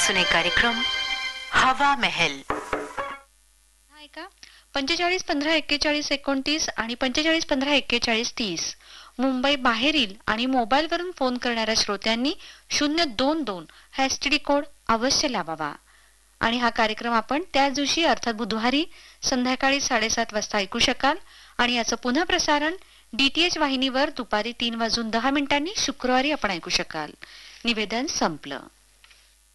सुने कार्यक्रम हवा महल. ऐका 45 15 41 29 आणि 45 15 41 30 मुंबई बाहेरील आणि मोबाईल वरून फोन करणाऱ्या श्रोत्यांनी 022 हा एसटीडी कोड अवश्य लावावा. आणि हा कार्यक्रम आपण त्याच दिवशी अर्थात बुधवारी संध्याकाळी 7:30 वाजता ऐकू शकाल आणि याचं पुन्हा प्रसारण DTH वाहिनीवर दुपारी 3:10 शुक्रवारी आपण ऐकू शकाल. निवेदन संपलं.